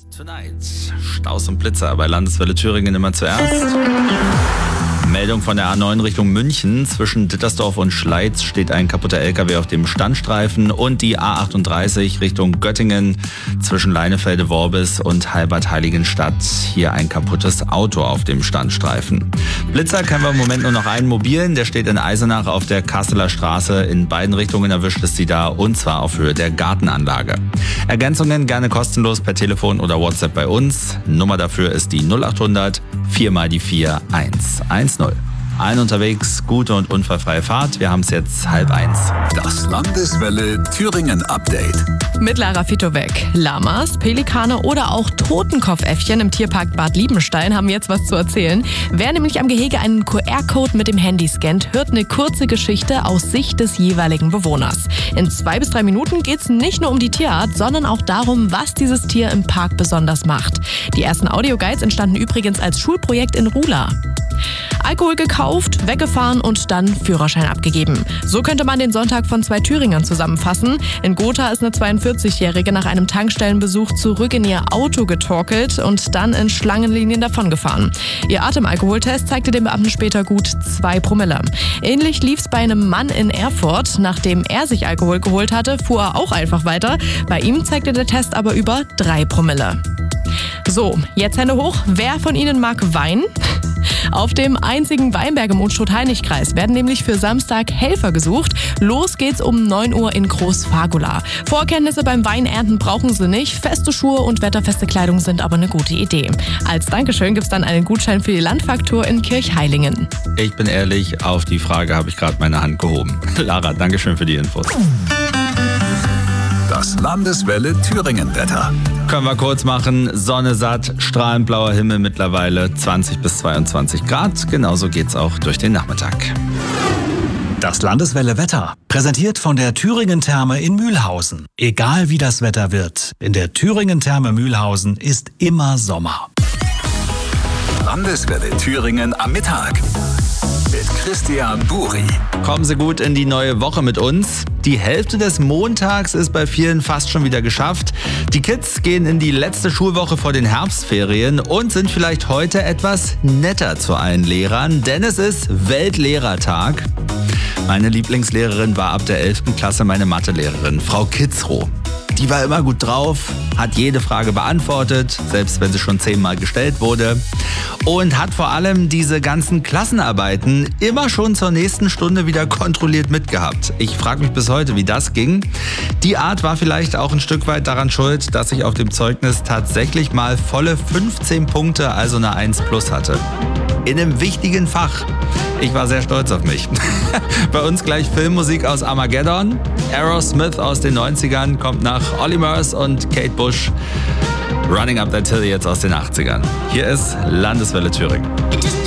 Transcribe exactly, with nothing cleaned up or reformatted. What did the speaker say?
Tonight. Staus und Blitzer bei Landeswelle Thüringen immer zuerst. Meldung von der A neun Richtung München. Zwischen Dittersdorf und Schleiz steht ein kaputter L K W auf dem Standstreifen und die A achtunddreißig Richtung Göttingen zwischen Leinefelde-Worbis und Halbert-Heiligenstadt. Hier ein kaputtes Auto auf dem Standstreifen. Blitzer kennen wir im Moment nur noch einen mobilen. Der steht in Eisenach auf der Kasseler Straße. In beiden Richtungen erwischt es sie da und zwar auf Höhe der Gartenanlage. Ergänzungen gerne kostenlos per Telefon oder WhatsApp bei uns. Nummer dafür ist die null achthundert vier mal die vier eins eins null. Allen unterwegs gute und unfallfreie Fahrt. Wir haben es jetzt halb eins. Das Landeswelle Thüringen Update. Mit Lara Fitowek. Lamas, Pelikane oder auch Totenkopfäffchen im Tierpark Bad Liebenstein haben jetzt was zu erzählen. Wer nämlich am Gehege einen Q R-Code mit dem Handy scannt, hört eine kurze Geschichte aus Sicht des jeweiligen Bewohners. In zwei bis drei Minuten geht es nicht nur um die Tierart, sondern auch darum, was dieses Tier im Park besonders macht. Die ersten Audioguides entstanden übrigens als Schulprojekt in Rula. Alkohol gekauft, weggefahren und dann Führerschein abgegeben. So könnte man den Sonntag von zwei Thüringern zusammenfassen. In Gotha ist eine zweiundvierzigjährige nach einem Tankstellenbesuch zurück in ihr Auto getorkelt und dann in Schlangenlinien davongefahren. Ihr Atemalkoholtest zeigte dem Beamten später gut zwei Promille. Ähnlich lief es bei einem Mann in Erfurt. Nachdem er sich Alkohol geholt hatte, fuhr er auch einfach weiter. Bei ihm zeigte der Test aber über drei Promille. So, jetzt Hände hoch. Wer von Ihnen mag Wein? Auf dem einzigen Weinberg im Unstrut-Hainich-Kreis werden nämlich für Samstag Helfer gesucht. Los geht's um neun Uhr in Groß-Fagula. Vorkenntnisse beim Weinernten brauchen Sie nicht. Feste Schuhe und wetterfeste Kleidung sind aber eine gute Idee. Als Dankeschön gibt's dann einen Gutschein für die Landfaktur in Kirchheilingen. Ich bin ehrlich, auf die Frage habe ich gerade meine Hand gehoben. Lara, Dankeschön für die Infos. Das Landeswelle Thüringen Wetter. Können wir kurz machen. Sonne satt, strahlend blauer Himmel mittlerweile, zwanzig bis zweiundzwanzig Grad. Genauso geht's auch durch den Nachmittag. Das Landeswelle Wetter, präsentiert von der Thüringen Therme in Mühlhausen. Egal wie das Wetter wird, in der Thüringen Therme Mühlhausen ist immer Sommer. Landeswelle Thüringen am Mittag. Mit Christian Buri. Kommen Sie gut in die neue Woche mit uns. Die Hälfte des Montags ist bei vielen fast schon wieder geschafft. Die Kids gehen in die letzte Schulwoche vor den Herbstferien und sind vielleicht heute etwas netter zu allen Lehrern, denn es ist Weltlehrertag. Meine Lieblingslehrerin war ab der elften Klasse meine Mathelehrerin, Frau Kitzrow. Die war immer gut drauf, hat jede Frage beantwortet, selbst wenn sie schon zehnmal gestellt wurde. Und hat vor allem diese ganzen Klassenarbeiten immer schon zur nächsten Stunde wieder kontrolliert mitgehabt. Ich frage mich bis heute, wie das ging. Die Art war vielleicht auch ein Stück weit daran schuld, dass ich auf dem Zeugnis tatsächlich mal volle fünfzehn Punkte, also eine eins plus hatte. In einem wichtigen Fach. Ich war sehr stolz auf mich. Bei uns gleich Filmmusik aus Armageddon. Aerosmith aus den neunzigern kommt nach Olly Murs und Kate Bush. Running Up That Hill jetzt aus den achtzigern. Hier ist Landeswelle Thüringen.